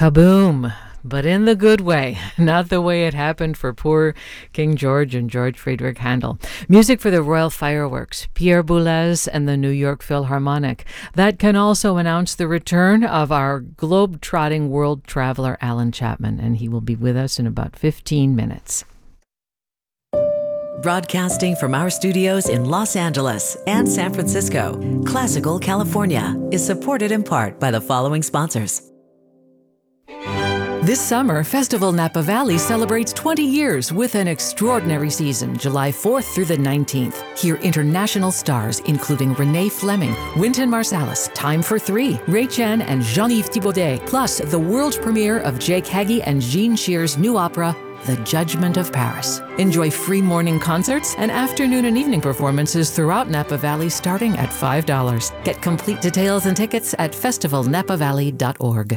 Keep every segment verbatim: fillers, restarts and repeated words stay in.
Kaboom! But in the good way, not the way it happened for poor King George and George Friedrich Handel. Music for the Royal Fireworks, Pierre Boulez and the New York Philharmonic. That can also announce the return of our globe-trotting world traveler, Alan Chapman, and he will be with us in about fifteen minutes. Broadcasting from our studios in Los Angeles and San Francisco, Classical California is supported in part by the following sponsors. This summer, Festival Napa Valley celebrates twenty years with an extraordinary season, July fourth through the nineteenth. Hear international stars including Renee Fleming, Wynton Marsalis, Time for Three, Ray Chan, and Jean-Yves Thibaudet, plus the world premiere of Jake Hagee and Jean Shear's new opera, The Judgment of Paris. Enjoy free morning concerts and afternoon and evening performances throughout Napa Valley starting at five dollars. Get complete details and tickets at festival napa valley dot org.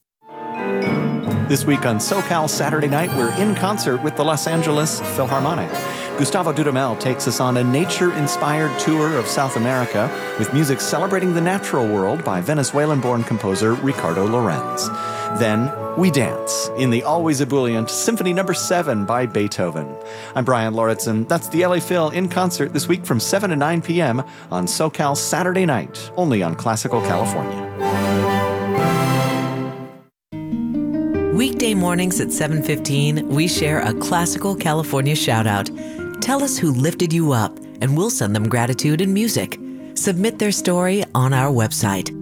This week on SoCal Saturday Night, we're in concert with the Los Angeles Philharmonic. Gustavo Dudamel takes us on a nature-inspired tour of South America with music celebrating the natural world by Venezuelan-born composer Ricardo Lorenz. Then we dance in the always ebullient Symphony Number seven by Beethoven. I'm Brian Lauritsen. That's the L A Phil in concert this week from seven to nine p.m. on SoCal Saturday Night, only on Classical California. Weekday mornings at seven fifteen, we share a Classical California shout-out. Tell us who lifted you up, and we'll send them gratitude and music. Submit their story on our website.